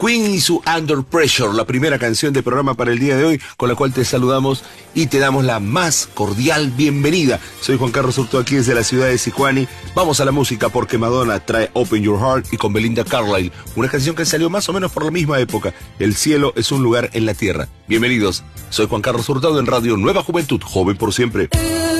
Queen y su Under Pressure, la primera canción de programa para el día de hoy, con la cual te saludamos y te damos la más cordial bienvenida. Soy Juan Carlos Hurtado, aquí desde la ciudad de Sicuani. Vamos a la música porque Madonna trae Open Your Heart y con Belinda Carlisle, una canción que salió más o menos por la misma época. El cielo es un lugar en la tierra. Bienvenidos, soy Juan Carlos Hurtado en Radio Nueva Juventud, joven por siempre.